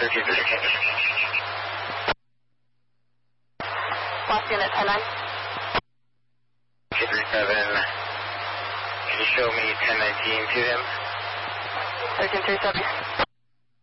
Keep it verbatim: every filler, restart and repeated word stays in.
thirteen thirty-seven. Lost unit ten nine. two three seven. Can you show me ten nineteen to him? thirteen thirty-seven.